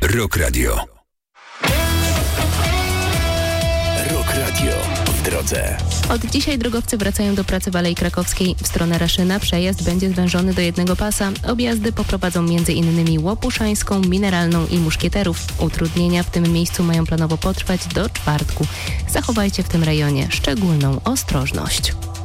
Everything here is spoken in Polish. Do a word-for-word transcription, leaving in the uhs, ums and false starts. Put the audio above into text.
Rock Radio. Rock Radio w drodze. Od dzisiaj drogowcy wracają do pracy w Alei Krakowskiej. W stronę Raszyna przejazd będzie zwężony do jednego pasa. Objazdy poprowadzą m.in. Łopuszańską, Mineralną i Muszkieterów. Utrudnienia w tym miejscu mają planowo potrwać do czwartku. Zachowajcie w tym rejonie szczególną ostrożność.